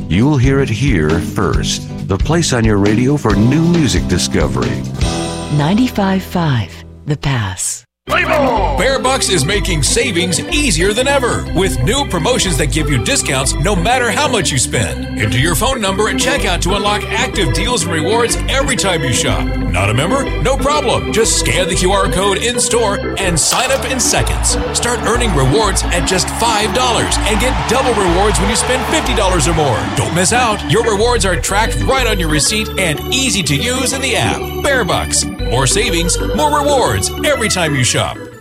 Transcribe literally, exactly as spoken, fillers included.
You'll hear it here first. The place on your radio for new music discovery. ninety-five point five The Pass. Bear Bucks is making savings easier than ever with new promotions that give you discounts no matter how much you spend. Enter your phone number at checkout to unlock active deals and rewards every time you shop. Not a member? No problem. Just scan the Q R code in store and sign up in seconds. Start earning rewards at just five dollars and get double rewards when you spend fifty dollars or more. Don't miss out. Your rewards are tracked right on your receipt and easy to use in the app. Bear Bucks. More savings, more rewards every time you shop.